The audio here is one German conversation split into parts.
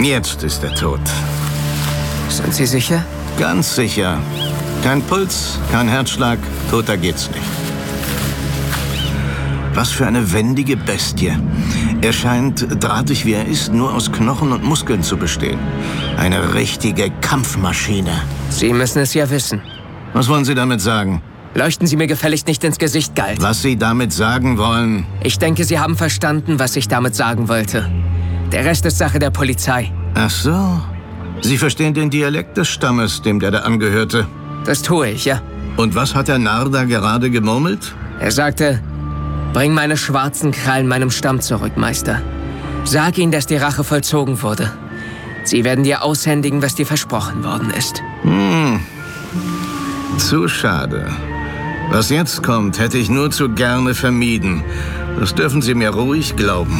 Jetzt ist er tot. Sind Sie sicher? Ganz sicher. Kein Puls, kein Herzschlag, toter geht's nicht. Was für eine wendige Bestie. Er scheint, drahtig wie er ist, nur aus Knochen und Muskeln zu bestehen. Eine richtige Kampfmaschine. Sie müssen es ja wissen. Was wollen Sie damit sagen? Leuchten Sie mir gefälligst nicht ins Gesicht, Galt. Was Sie damit sagen wollen? Ich denke, Sie haben verstanden, was ich damit sagen wollte. Der Rest ist Sache der Polizei. Ach so. Sie verstehen den Dialekt des Stammes, dem der da angehörte. Das tue ich, ja. Und was hat der Narr da gerade gemurmelt? Er sagte, bring meine schwarzen Krallen meinem Stamm zurück, Meister. Sag ihnen, dass die Rache vollzogen wurde. Sie werden dir aushändigen, was dir versprochen worden ist. Zu schade. Was jetzt kommt, hätte ich nur zu gerne vermieden. Das dürfen Sie mir ruhig glauben.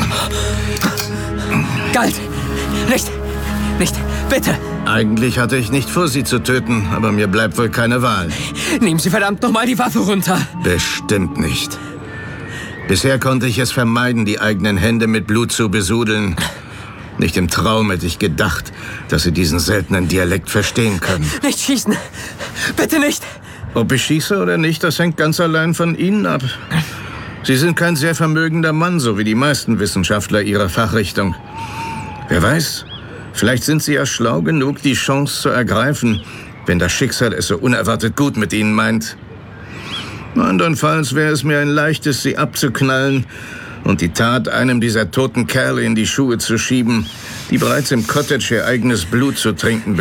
Galt! Nicht, bitte! Eigentlich hatte ich nicht vor, Sie zu töten, aber mir bleibt wohl keine Wahl. Nehmen Sie verdammt nochmal die Waffe runter! Bestimmt nicht. Bisher konnte ich es vermeiden, die eigenen Hände mit Blut zu besudeln. Nicht im Traum hätte ich gedacht, dass Sie diesen seltenen Dialekt verstehen können. Nicht schießen! Bitte nicht! Ob ich schieße oder nicht, das hängt ganz allein von Ihnen ab. Sie sind kein sehr vermögender Mann, so wie die meisten Wissenschaftler Ihrer Fachrichtung. Wer weiß, vielleicht sind Sie ja schlau genug, die Chance zu ergreifen, wenn das Schicksal es so unerwartet gut mit Ihnen meint. Andernfalls wäre es mir ein leichtes, Sie abzuknallen und die Tat einem dieser toten Kerle in die Schuhe zu schieben, die bereits im Cottage ihr eigenes Blut zu trinken